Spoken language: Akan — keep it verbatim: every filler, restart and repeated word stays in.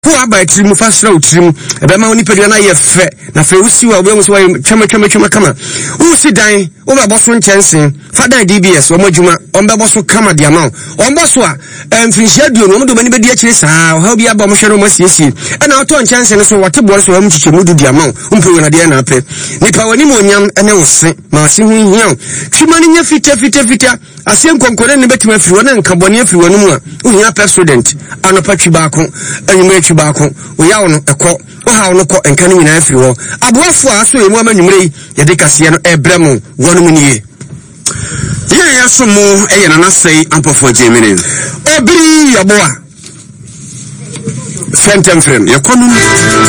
Who are by trim fast road trim, a bemani pedana ye fe, na fe usi wa we so chama chama chama kama. Who sit down over Boston chancing, Father D B S, or Mojuma, on Baboso Kama diamond, on Boswa, and Finchedu, no do many beaches, how be a bombshell must see. And our turn chance and so what a boss will do diamond, Umpuna Diana pe. Nipawanimonium and I was saying, Marsin young. Chimani fita fita fita, a same concurrent between everyone and Cabonia for one more, who are president, and a patchibacco, and you make Bako, we are on a call, or how no call and can win everywhere. Above for us, a woman you may, Yadicasiano, a bremo, one minute. Here are some more, and I say, ample for Jamie. Oh, be your boy. Phantom frame, your common.